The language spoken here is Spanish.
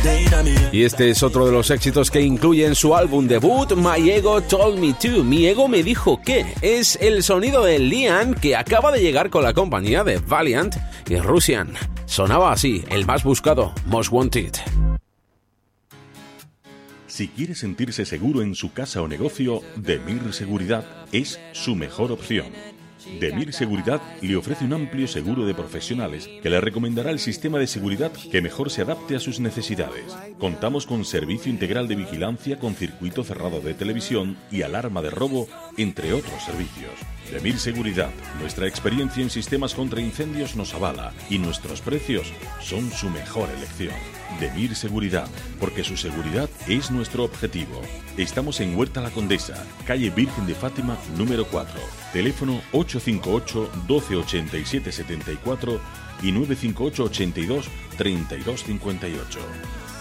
Y este es otro de los éxitos que incluye en su álbum debut, My Ego Told Me To. Mi ego me dijo que es el sonido de Liam, que acaba de llegar con la compañía de Valiant y Russian. Sonaba así, el más buscado, Most Wanted. Si quiere sentirse seguro en su casa o negocio, Demir Seguridad es su mejor opción. Demir Seguridad le ofrece un amplio seguro de profesionales que le recomendará el sistema de seguridad que mejor se adapte a sus necesidades. Contamos con servicio integral de vigilancia con circuito cerrado de televisión y alarma de robo, entre otros servicios. Demir Seguridad, nuestra experiencia en sistemas contra incendios nos avala y nuestros precios son su mejor elección. Demir Seguridad, porque su seguridad es nuestro objetivo. Estamos en Huerta La Condesa, calle Virgen de Fátima, número 4. Teléfono 858 12 87 74 y 958 82 32 58.